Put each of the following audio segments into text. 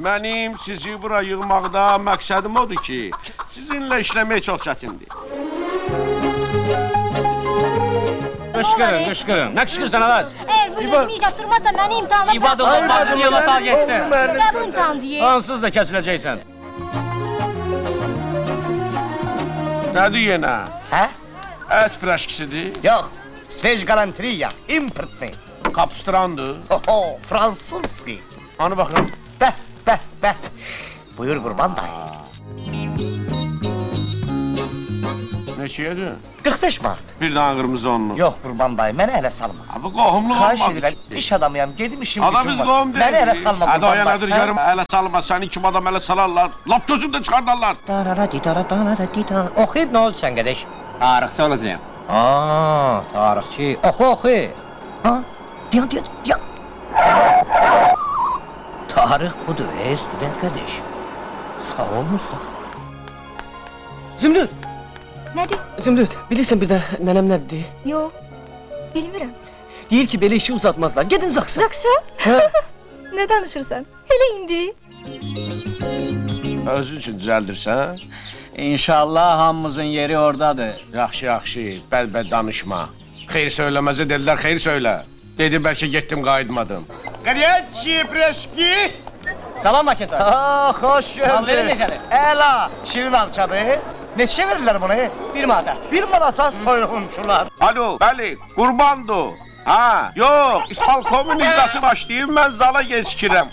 Mənim sizi bura yığmaqda məqsədim odur ki, sizinlə işləmək çox çətindir. Qışqırın. Nə qışqırsan ağaz? Eğer bu resmi icat durmazsa beni imtihana bırak. İbadullah bak yola sağ geçsin. Ya bu imtihan diye. Ansız da kesileceksen. Nədir yenə? Hə? Ət piraşkisidir, Yox, sveç galantriya, importni. kapustrandır. Oho, fransuski. Ana baxın. Bəh. Buyur Qurban dayı. Neçəyədir? 45 manat. Bir dənə qırmızı onlu. Yox Qurban dayı, mənə ələ salma. Bu qohumluq Xahiş olmaq edirəm, üçün. iş adamıyam, gedim işim Adam gücüm biz var. qohum deyil. Mənə ələ salma Hadi o Qurban yanadır, dayı. görüm ələ salma, səni kim adam ələ salarlar. Lap gözümdə çıxardarlar. Oxuyub nə oldu sən qədəş? Tarıqçı olacağım. Tarixçi. Oxu. Ha? Diyan. Tarix budur, student qədəş. Sağ ol Mustafa. Zümrüt, Nedir? Zümrüt, bilirsən bir də nənəm nədir? Yo. Bilmirəm. Deyir ki, belə işi uzatmazlar. Gedin Zaksa. Zaksa? Ne danışırsan? Hele indi. Özün üçün düzəldirsən? İnşallah hamımızın yeri oradadır. Yaxşı, bəl danışma. Xeyr söyləməzə dedilər, xeyr söylə. Dedi, bəlkə getdim, qayıtmadım. Qariyaçi, preşki. Salam Maketo. Xoş gördük. Al verin necədir? Əla, şirin alçadır. Neçə verirlər bunu? 1 manata. 1 manata soyğunçular. Alo, bəli, qurbandır. Ha, yox, İspalkomun icrası başlayıb, mən zala geçkirəm.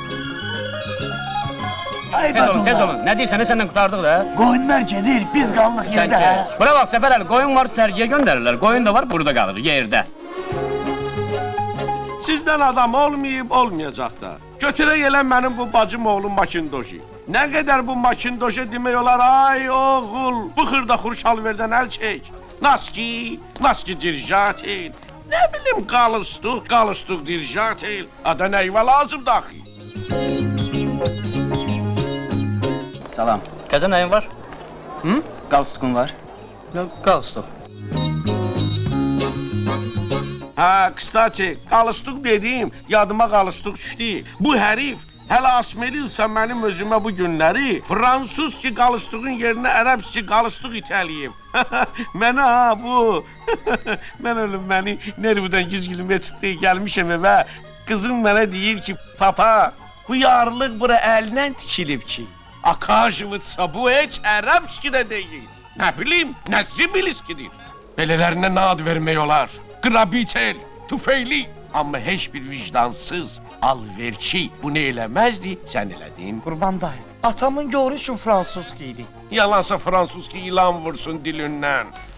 Tez olun. Nə deyirsən, səndən qurtardıq da. Qoyunlar gedir, biz qalıq Sən yerdə. kes. Buna bax Səfər əli, qoyun var, sərgiyə göndərirlər. Qoyun da var, burada qalır, yerdə. Sizdən adam olmayıb, olmayacaq da. Götürək elə mənim bu bacım oğlum Makindoji. Nə qədər bu Makindoji demək olar, ay oğul, bu xırda xuruş alverdən əl çək. Naski dirjat el. Nə bilim, qalıstuq dirjat el. Ada nəyvə lazım daxil. Salam. Təzə nəyin var? Qalstukun var. Qalstuk. Ha, kstati, qalıstuq dediyim, yadıma qalıstuq düşdü. Bu hərif hələ asmelilsə mənim özümə bu günləri fransuz ki qalıstuğun yerinə ərəbs ki qalıstuq itəliyib. Mənə ha bu. Mən ölüm məni nervdən gizgilmə çıxdı, gəlmişəm evə. Qızım mənə deyir ki, papa, bu yarlıq bura əlindən tikilib ki. Akajivitsa bu heç ərəbs ki də deyil. Nə bilim, nə zibiliskidir. Belələrinə nə ad vermək olar? Qrabitel, tüfeyli. Amma heç bir vicdansız, alverçi bunu eləməzdi, sən elədin. Qurban dayı, atamın görü üçün fransuski idi. Yalansa fransuz ki ilan vursun dilindən.